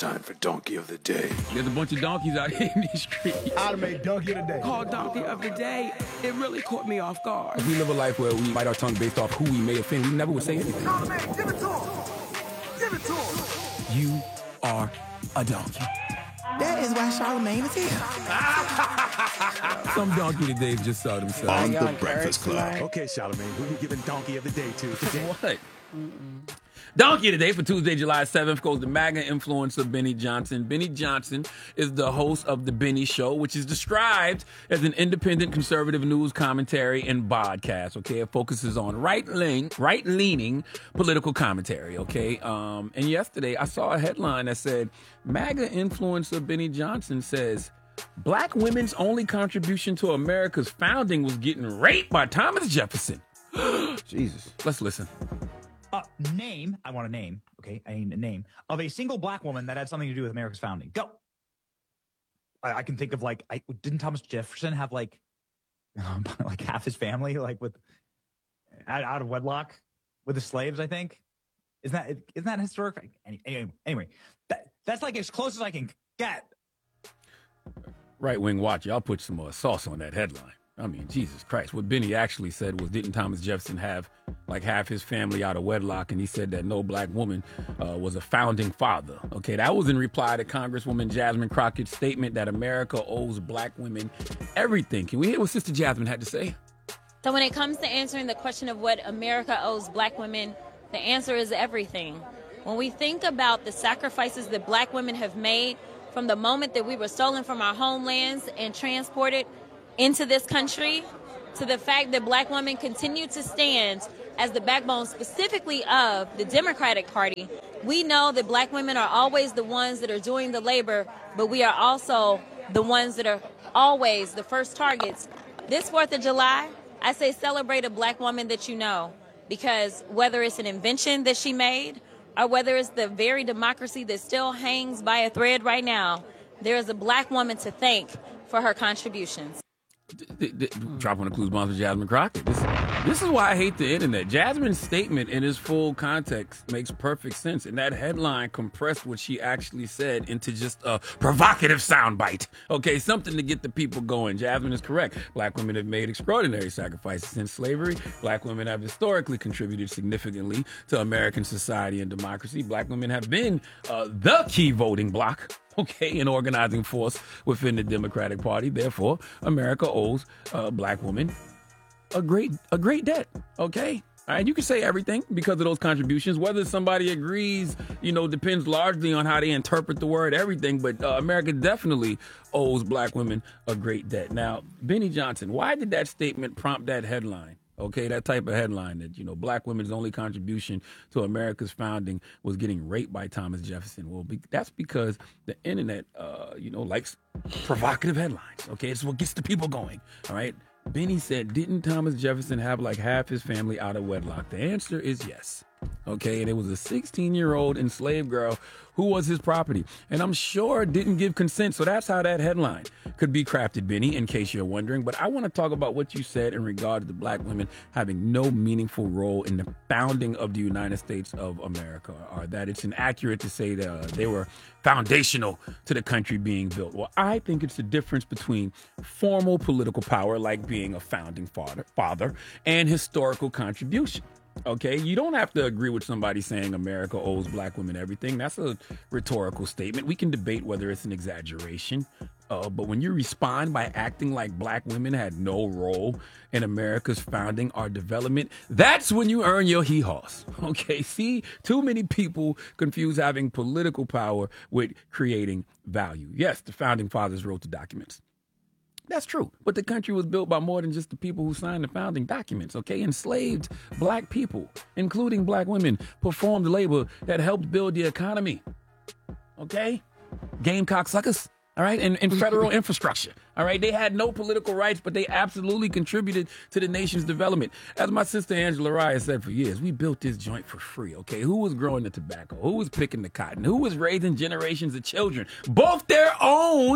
time for Donkey of the Day. There's a bunch of donkeys out here in these streets. I'd make Donkey of the Day. Called Donkey of the Day. It really caught me off guard. If we live a life where we bite our tongue based off who we may offend, we never would say anything. Charlamagne, give it to him. Give it to him. You are a donkey. That is why Charlamagne is here. Some donkey today just saw themselves. On the Breakfast Club. Okay, Charlamagne, who we giving Donkey of the Day to today? What? Donkey today for Tuesday, July 7th goes the MAGA influencer Benny Johnson. Benny Johnson is the host of The Benny Show, which is described as an independent conservative news commentary and podcast, okay? It focuses on right-leaning political commentary, okay? And yesterday I saw a headline that said, MAGA influencer Benny Johnson says, Black women's only contribution to America's founding was getting raped by Thomas Jefferson. Jesus. Let's listen. I want a name, okay? I need a name of a single Black woman that had something to do with America's founding. Go. I can think of didn't Thomas Jefferson have like half his family with out of wedlock with the slaves? I think isn't that historic? Anyway, that's like as close as I can get. Right wing watch, y'all put some sauce on that headline. I mean, Jesus Christ. What Benny actually said was, didn't Thomas Jefferson have like half his family out of wedlock? And he said that no Black woman was a founding father. Okay, that was in reply to Congresswoman Jasmine Crockett's statement that America owes Black women everything. Can we hear what Sister Jasmine had to say? So when it comes to answering the question of what America owes Black women, the answer is everything. When we think about the sacrifices that Black women have made from the moment that we were stolen from our homelands and transported into this country, to the fact that Black women continue to stand as the backbone specifically of the Democratic Party, we know that Black women are always the ones that are doing the labor, but we are also the ones that are always the first targets. This 4th of July, I say celebrate a Black woman that you know, because whether it's an invention that she made or whether it's the very democracy that still hangs by a thread right now, there is a Black woman to thank for her contributions. Drop on the clues bomb for Jasmine Crockett. This is why I hate the internet. Jasmine's statement in its full context makes perfect sense. And that headline compressed what she actually said into just a provocative soundbite. Okay, something to get the people going. Jasmine is correct. Black women have made extraordinary sacrifices since slavery. Black women have historically contributed significantly to American society and democracy. Black women have been the key voting bloc, okay, an organizing force within the Democratic Party. Therefore, America owes Black women a great debt, okay? All right, you can say everything because of those contributions. Whether somebody agrees, depends largely on how they interpret the word everything, but America definitely owes Black women a great debt. Now, Benny Johnson, why did that statement prompt that headline? Okay, that type of headline that, Black women's only contribution to America's founding was getting raped by Thomas Jefferson. Well, that's because the internet, likes provocative headlines. Okay, it's what gets the people going. All right. Benny said, didn't Thomas Jefferson have like half his family out of wedlock? The answer is yes. Okay, and it was a 16-year-old enslaved girl who was his property. And I'm sure didn't give consent. So that's how that headline could be crafted, Benny, in case you're wondering. But I want to talk about what you said in regard to the Black women having no meaningful role in the founding of the United States of America, or that it's inaccurate to say that they were foundational to the country being built. Well, I think it's the difference between formal political power, like being a founding father, and historical contribution. Okay, you don't have to agree with somebody saying America owes Black women everything. That's a rhetorical statement. We can debate whether it's an exaggeration. But when you respond by acting like Black women had no role in America's founding or development, that's when you earn your hee-haws. Okay, see, too many people confuse having political power with creating value. Yes, the founding fathers wrote the documents. That's true. But the country was built by more than just the people who signed the founding documents, okay? Enslaved Black people, including Black women, performed labor that helped build the economy, okay? Gamecock suckers, all right? And federal infrastructure, all right? They had no political rights, but they absolutely contributed to the nation's development. As my sister Angela Raya said for years, we built this joint for free, okay? Who was growing the tobacco? Who was picking the cotton? Who was raising generations of children, both their own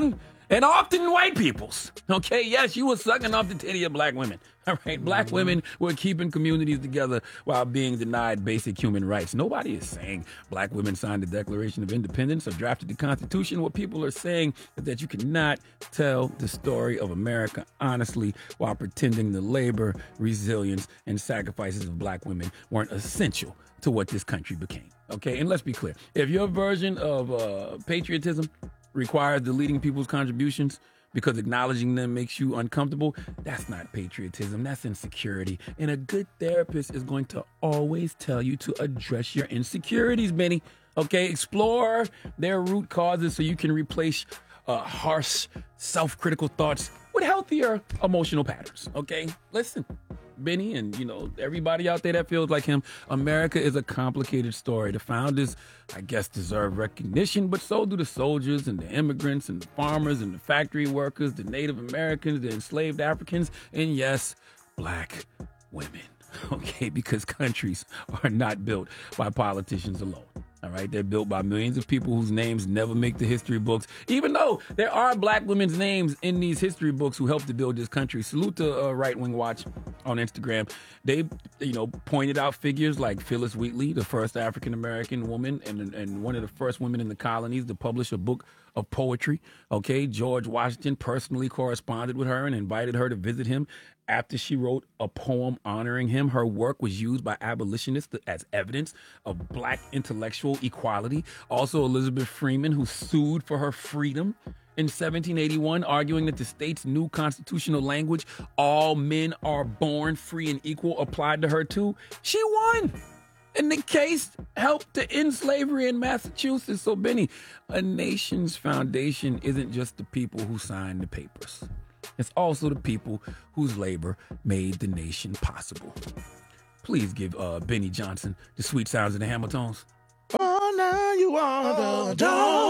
And often white people's. Okay, yes, you were sucking off the titty of black women. All right, black women were keeping communities together while being denied basic human rights. Nobody is saying black women signed the Declaration of Independence or drafted the Constitution. What people are saying is that you cannot tell the story of America honestly while pretending the labor, resilience, and sacrifices of black women weren't essential to what this country became. Okay, and let's be clear. If your version of patriotism requires deleting people's contributions because acknowledging them makes you uncomfortable, that's not patriotism, that's insecurity. And a good therapist is going to always tell you to address your insecurities, Benny. Okay, explore their root causes so you can replace harsh, self-critical thoughts with healthier emotional patterns. Okay, listen. Benny and, everybody out there that feels like him, America is a complicated story. The founders, I guess, deserve recognition, but so do the soldiers and the immigrants and the farmers and the factory workers, the Native Americans, the enslaved Africans, and yes, black women. Okay, because countries are not built by politicians alone. All right, they're built by millions of people whose names never make the history books, even though there are black women's names in these history books who helped to build this country. Salute to Right Wing Watch on Instagram. They, pointed out figures like Phyllis Wheatley, the first African-American woman and one of the first women in the colonies to publish a book of poetry. Okay, George Washington personally corresponded with her and invited her to visit him after she wrote a poem honoring him. Her work was used by abolitionists as evidence of black intellectual equality. Also, Elizabeth Freeman, who sued for her freedom in 1781, arguing that the state's new constitutional language, all men are born free and equal, applied to her too. She won. And the case helped to end slavery in Massachusetts. So, Benny, a nation's foundation isn't just the people who signed the papers. It's also the people whose labor made the nation possible. Please give Benny Johnson the sweet sounds of the Hamiltons. Oh, now you are the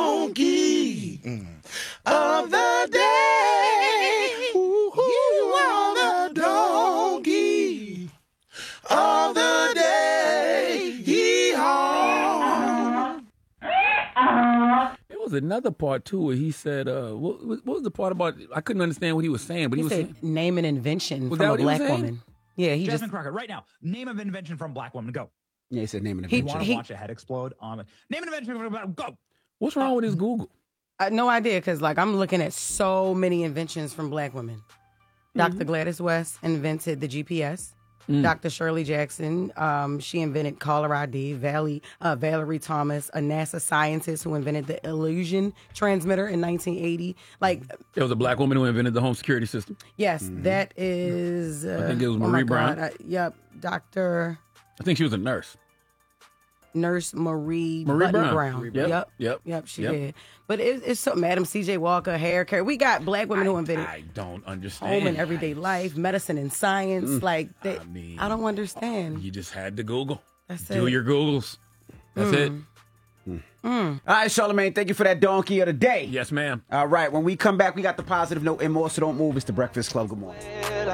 donkey of the day. You are the donkey of the day. Yee-haw. There was another part, too, where he said, what was the part about, I couldn't understand what he was saying, but he was said, saying, name an invention Was from that a what he was black saying? woman. Yeah, he Jasmine Crockett, right now, name an invention from black woman. Go. Yeah, he said name an You invention. want to watch a head explode? Name an invention from black woman. Go. What's wrong with his Google? no idea, because I'm looking at so many inventions from black women. Dr. Gladys West invented the GPS. Dr. Shirley Jackson, she invented caller ID. Valerie Thomas, a NASA scientist who invented the illusion transmitter in 1980. There was a black woman who invented the home security system. Yes, that is. I think it was oh my Marie God, Brown. Yep, Dr. I think she was a nurse. Nurse Marie Brown. Brown. Yep. She did. But it's something. Madam C.J. Walker, hair care. We got black women who invented I don't understand. home and everyday life, medicine and science. I mean, don't understand. You just had to Google. That's Do it. your Googles. That's it. All right, Charlamagne, thank you for that donkey of the day. Yes, ma'am. All right, when we come back, we got the positive note and more, so don't move. It's the Breakfast Club. Good morning.